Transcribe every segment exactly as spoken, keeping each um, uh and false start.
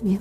południe.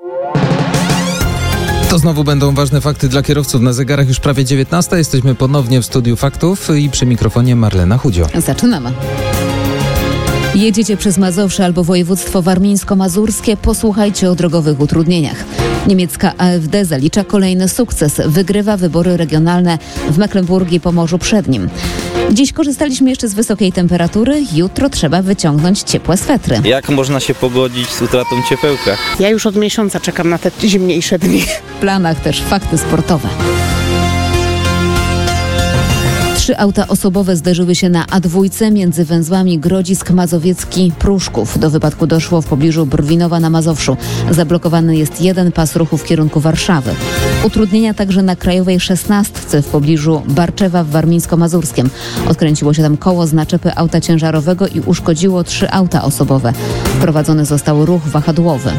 To znowu będą ważne fakty dla kierowców. Na zegarach już prawie dziewiętnasta. Jesteśmy ponownie w studiu faktów i przy mikrofonie Marlena Chudzio. Zaczynamy. Jedziecie przez Mazowsze albo województwo warmińsko-mazurskie? Posłuchajcie o drogowych utrudnieniach. Niemiecka A F D zalicza kolejny sukces. Wygrywa wybory regionalne w Mecklenburgii Pomorzu Przednim. Dziś korzystaliśmy jeszcze z wysokiej temperatury. Jutro trzeba wyciągnąć ciepłe swetry. Jak można się pogodzić z utratą ciepełka? Ja już od miesiąca czekam na te zimniejsze dni. W planach też fakty sportowe. Trzy auta osobowe zderzyły się na A dwa między węzłami Grodzisk Mazowiecki-Pruszków. Do wypadku doszło w pobliżu Brwinowa na Mazowszu. Zablokowany jest jeden pas ruchu w kierunku Warszawy. Utrudnienia także na Krajowej szesnastce w pobliżu Barczewa w Warmińsko-Mazurskiem. Odkręciło się tam koło z naczepy auta ciężarowego i uszkodziło trzy auta osobowe. Wprowadzony został ruch wahadłowy.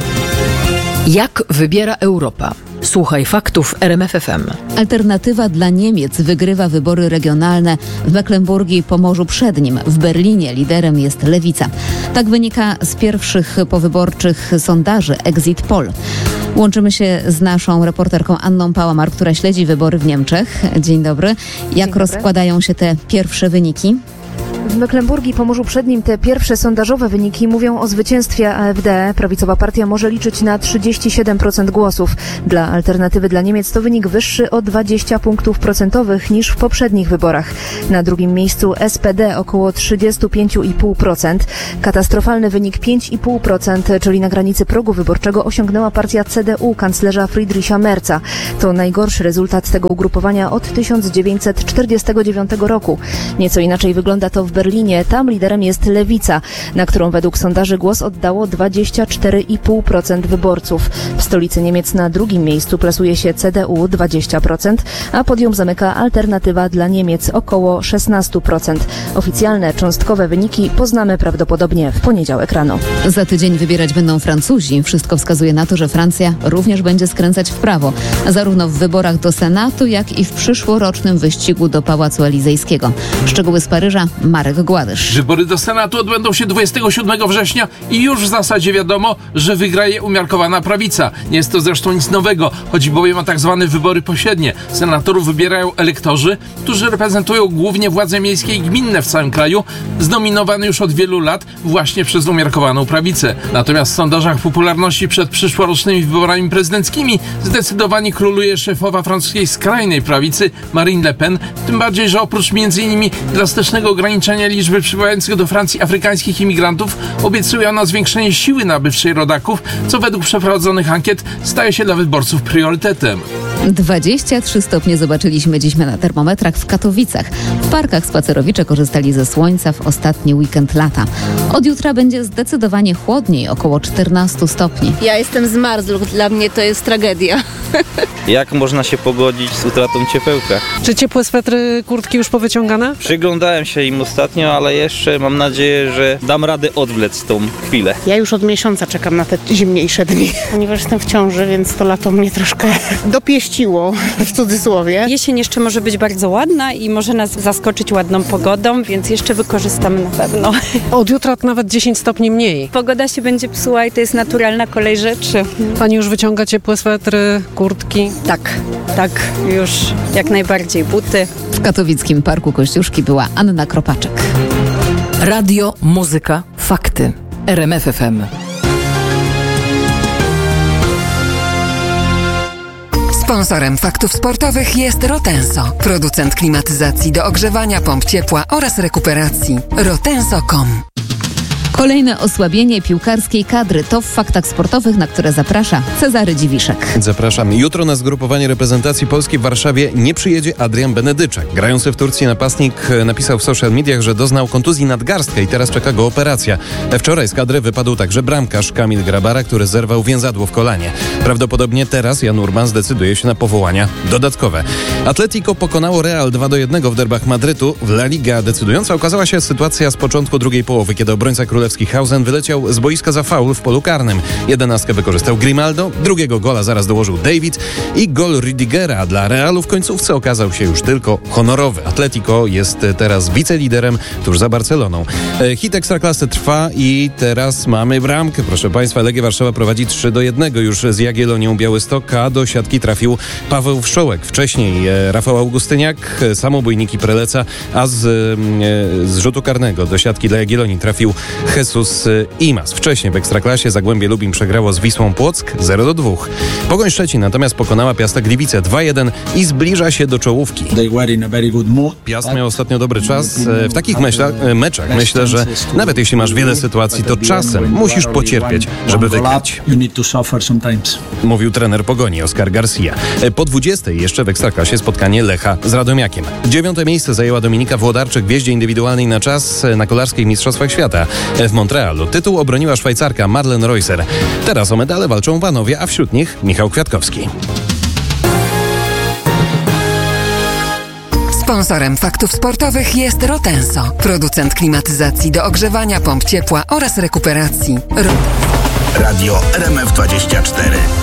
Jak wybiera Europa? Słuchaj faktów w R M F F M. Alternatywa dla Niemiec wygrywa wybory regionalne w Mecklenburgii i Pomorzu Przednim. W Berlinie liderem jest Lewica. Tak wynika z pierwszych powyborczych sondaży Exit Poll. Łączymy się z naszą reporterką Anną Pałamar, która śledzi wybory w Niemczech. Dzień dobry. Jak Dzień dobry. Rozkładają się te pierwsze wyniki? W Mecklenburgii i Pomorzu Przednim te pierwsze sondażowe wyniki mówią o zwycięstwie A F D. Prawicowa partia może liczyć na trzydzieści siedem procent głosów. Dla Alternatywy dla Niemiec to wynik wyższy o dwadzieścia punktów procentowych niż w poprzednich wyborach. Na drugim miejscu S P D około trzydzieści pięć i pół procent. Katastrofalny wynik pięć i pół procent, czyli na granicy progu wyborczego osiągnęła partia C D U kanclerza Friedricha Merza. To najgorszy rezultat tego ugrupowania od tysiąc dziewięćset czterdziestego dziewiątego roku. Nieco inaczej wygląda to w Berlinie. Tam liderem jest Lewica, na którą według sondaży głos oddało dwadzieścia cztery i pół procent wyborców. W stolicy Niemiec na drugim miejscu plasuje się C D U dwadzieścia procent, a podium zamyka Alternatywa dla Niemiec około szesnaście procent. Oficjalne cząstkowe wyniki poznamy prawdopodobnie w poniedziałek rano. Za tydzień wybierać będą Francuzi. Wszystko wskazuje na to, że Francja również będzie skręcać w prawo. Zarówno w wyborach do Senatu, jak i w przyszłorocznym wyścigu do Pałacu Elizejskiego. Szczegóły z Paryża, Marek Gładysz. Wybory do Senatu odbędą się dwudziestego siódmego września i już w zasadzie wiadomo, że wygra je umiarkowana prawica. Nie jest to zresztą nic nowego. Chodzi bowiem o tak zwane wybory pośrednie. Senatorów wybierają elektorzy, którzy reprezentują głównie władze miejskie i gminne w całym kraju, zdominowany już od wielu lat właśnie przez umiarkowaną prawicę. Natomiast w sondażach popularności przed przyszłorocznymi wyborami prezydenckimi zdecydowanie króluje szefowa francuskiej skrajnej prawicy Marine Le Pen, tym bardziej, że oprócz między innymi drastycznego ograniczenia liczby przybywających do Francji afrykańskich imigrantów obiecuje ona zwiększenie siły nabywczej rodaków, co według przeprowadzonych ankiet staje się dla wyborców priorytetem. dwadzieścia trzy stopnie zobaczyliśmy dziś na termometrach w Katowicach. W parkach spacerowicze korzystali ze słońca w ostatni weekend lata. Od jutra będzie zdecydowanie chłodniej, około czternaście stopni. Ja jestem z Marzluk, dla mnie to jest tragedia. Jak można się pogodzić z utratą ciepełka? Czy ciepłe swetry, kurtki już powyciągane? Przyglądałem się im ostatnio, ale jeszcze mam nadzieję, że dam radę odwlec tą chwilę. Ja już od miesiąca czekam na te zimniejsze dni. Ponieważ jestem w ciąży, więc to lato mnie troszkę dopieściło, w cudzysłowie. Jesień jeszcze może być bardzo ładna i może nas zaskoczyć ładną pogodą, więc jeszcze wykorzystamy na pewno. Od jutra nawet dziesięć stopni mniej. Pogoda się będzie psuła i to jest naturalna kolej rzeczy. Pani już wyciąga ciepłe swetry, kurtki? Tak, tak, już jak najbardziej buty. W katowickim Parku Kościuszki była Anna Kropaczek. Radio, muzyka, fakty. R M F F M. Sponsorem faktów sportowych jest Rotenso, producent klimatyzacji do ogrzewania, pomp ciepła oraz rekuperacji. rotenso kropka com. Kolejne osłabienie piłkarskiej kadry to w faktach sportowych, na które zaprasza Cezary Dziwiszek. Zapraszam. Jutro na zgrupowanie reprezentacji Polski w Warszawie nie przyjedzie Adrian Benedyczak. Grający w Turcji napastnik napisał w social mediach, że doznał kontuzji nadgarstka i teraz czeka go operacja. Wczoraj z kadry wypadł także bramkarz Kamil Grabara, który zerwał więzadło w kolanie. Prawdopodobnie teraz Jan Urban zdecyduje się na powołania dodatkowe. Atletico pokonało Real dwa do jednego w derbach Madrytu. W La Liga decydująca okazała się sytuacja z początku drugiej połowy, kiedy obrońca królewski Schaffhausen wyleciał z boiska za faul w polu karnym. Jedenastkę wykorzystał Grimaldo, drugiego gola zaraz dołożył David i gol Rüdigera dla Realu w końcówce okazał się już tylko honorowy. Atletico jest teraz wiceliderem tuż za Barceloną. Hit Ekstraklasy trwa i teraz mamy bramkę. Proszę Państwa, Legia Warszawa prowadzi trzy do jednego już z Jagiellonią Białystok, a do siatki trafił Paweł Wszołek. Wcześniej Rafał Augustyniak, samobójniki Preleca, a z, z rzutu karnego do siatki dla Jagiellonii trafił Jesus Imas. Wcześniej w Ekstraklasie Zagłębie Lubin przegrało z Wisłą Płock zero do dwóch. Pogoń Szczecin natomiast pokonała Piasta Gliwice dwa jeden i zbliża się do czołówki. Piast miał ostatnio dobry czas. W takich myślach, meczach myślę, że nawet jeśli masz wiele sytuacji, to czasem musisz pocierpieć, żeby wygrać. Mówił trener Pogoni Oskar Garcia. Po dwudziestej jeszcze w Ekstraklasie spotkanie Lecha z Radomiakiem. Dziewiąte miejsce zajęła Dominika Włodarczyk w jeździe indywidualnej na czas na kolarskich mistrzostwach świata w Montrealu. Tytuł obroniła Szwajcarka Madeleine Reusser. Teraz o medale walczą panowie, a wśród nich Michał Kwiatkowski. Sponsorem Faktów Sportowych jest Rotenso, producent klimatyzacji do ogrzewania, pomp ciepła oraz rekuperacji. Radio R M F dwadzieścia cztery.